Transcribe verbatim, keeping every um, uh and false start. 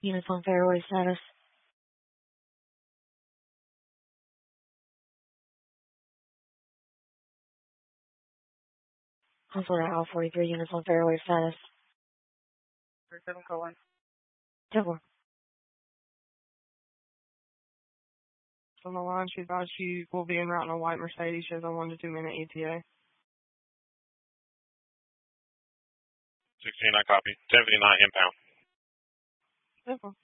Units on fairway status. Also at Al forty-three units on fairway status. three seven colon. ten four. On the line, she thought she will be en route in a white Mercedes. She has a one to two minute E T A. sixteen, I copy. ten fifty-nine inbound. Simple.